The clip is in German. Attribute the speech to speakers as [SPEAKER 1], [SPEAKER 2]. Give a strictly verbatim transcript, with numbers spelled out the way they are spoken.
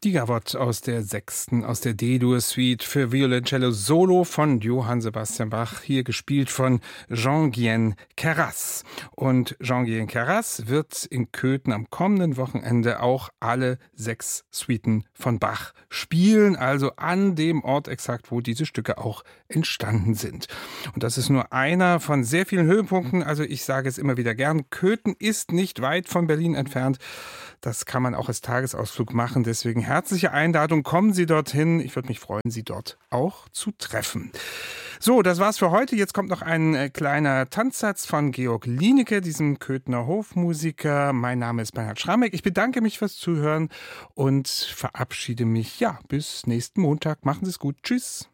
[SPEAKER 1] Die Gavotte aus der sechsten, aus der D-Dur-Suite für Violoncello Solo von Johann Sebastian Bach, hier gespielt von Jean-Guyen Queyras. Und Jean-Guyen Queyras wird in Köthen am kommenden Wochenende auch alle sechs Suiten von Bach spielen, also an dem Ort exakt, wo diese Stücke auch entstanden sind. Und das ist nur einer von sehr vielen Höhepunkten, also ich sage es immer wieder gern, Köthen ist nicht weit von Berlin entfernt. Das kann man auch als Tagesausflug machen. Deswegen herzliche Einladung. Kommen Sie dorthin. Ich würde mich freuen, Sie dort auch zu treffen. So, das war's für heute. Jetzt kommt noch ein äh, kleiner Tanzsatz von Georg Lienecke, diesem Köthener Hofmusiker. Mein Name ist Bernhard Schramek. Ich bedanke mich fürs Zuhören und verabschiede mich, ja, bis nächsten Montag. Machen Sie es gut. Tschüss.